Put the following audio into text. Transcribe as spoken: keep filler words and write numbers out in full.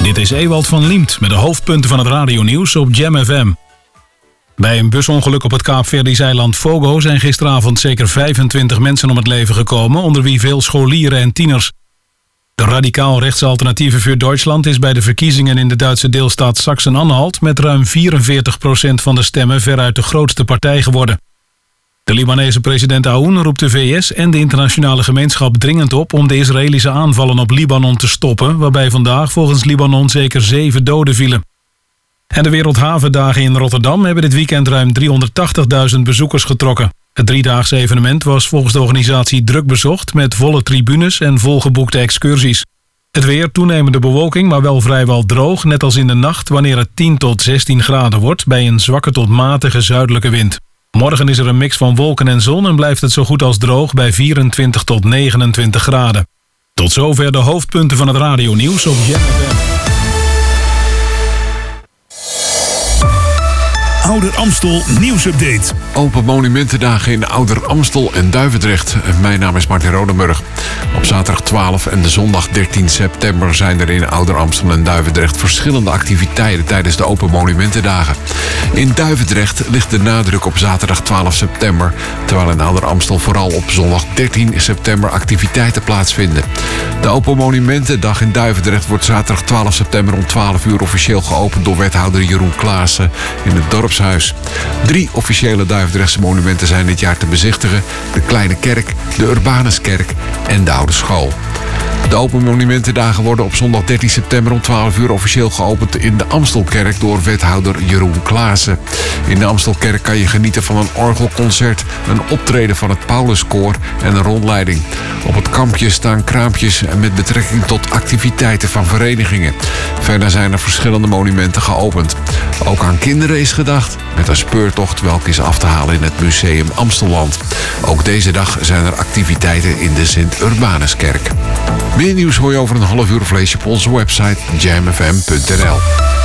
Dit is Ewald van Liemt met de hoofdpunten van het radionieuws op Jam F M. Bij een busongeluk op het Kaapverdisch-eiland Fogo zijn gisteravond zeker vijfentwintig mensen om het leven gekomen, onder wie veel scholieren en tieners. De radicaal-rechtse Alternatieven voor Duitsland is bij de verkiezingen in de Duitse deelstaat Sachsen-Anhalt met ruim vierenveertig procent van de stemmen veruit de grootste partij geworden. De Libanese president Aoun roept de V S en de internationale gemeenschap dringend op om de Israëlische aanvallen op Libanon te stoppen, waarbij vandaag volgens Libanon zeker zeven doden vielen. En de Wereldhavendagen in Rotterdam hebben dit weekend ruim driehonderdtachtigduizend bezoekers getrokken. Het driedaagse evenement was volgens de organisatie druk bezocht met volle tribunes en volgeboekte excursies. Het weer, toenemende bewolking, maar wel vrijwel droog, net als in de nacht wanneer het tien tot zestien graden wordt bij een zwakke tot matige zuidelijke wind. Morgen is er een mix van wolken en zon en blijft het zo goed als droog bij vierentwintig tot negenentwintig graden. Tot zover de hoofdpunten van het radionieuws op Jam F M. Ouder Amstel nieuwsupdate. Open Monumentendagen in Ouder Amstel en Duivendrecht. Mijn naam is Martin Rodenburg. Op zaterdag twaalf en de zondag dertien september zijn er in Ouder Amstel en Duivendrecht verschillende activiteiten tijdens de Open Monumentendagen. In Duivendrecht ligt de nadruk op zaterdag twaalf september, terwijl in Ouder Amstel vooral op zondag dertien september activiteiten plaatsvinden. De Open Monumentendag in Duivendrecht wordt zaterdag twaalf september om twaalf uur officieel geopend door wethouder Jeroen Klaassen in het dorpshuis. Drie officiële Duivendrechtse monumenten zijn dit jaar te bezichtigen: de Kleine Kerk, de Urbanuskerk en de Oude School. De Open Monumentendagen worden op zondag dertien september om twaalf uur officieel geopend in de Amstelkerk door wethouder Jeroen Klaassen. In de Amstelkerk kan je genieten van een orgelconcert, een optreden van het Pauluskoor en een rondleiding. Op het kampje staan kraampjes met betrekking tot activiteiten van verenigingen. Verder zijn er verschillende monumenten geopend. Ook aan kinderen is gedacht met een speurtocht welke is af te halen in het Museum Amstelland. Ook deze dag zijn er activiteiten in de Sint-Urbanuskerk. Meer nieuws hoor je over een half uur of lees je op onze website jam f m punt n l.